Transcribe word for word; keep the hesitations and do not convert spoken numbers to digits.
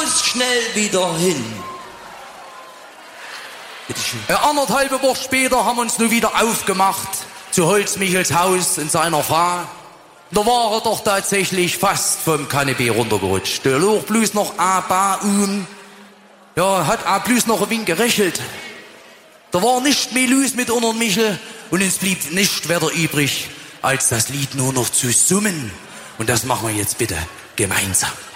alles schnell wieder hin. Eine anderthalbe Woche später haben wir uns nun wieder aufgemacht zu Holzmichels Haus in seiner Frau. Da war er doch tatsächlich fast vom Kanapee runtergerutscht. Der lag bloß noch ein paar um. Ja, hat auch bloß noch ein wenig gerächelt. Da war nicht mehr los mit unter Michel und uns blieb nicht weiter übrig, als das Lied nur noch zu summen. Und das machen wir jetzt bitte gemeinsam.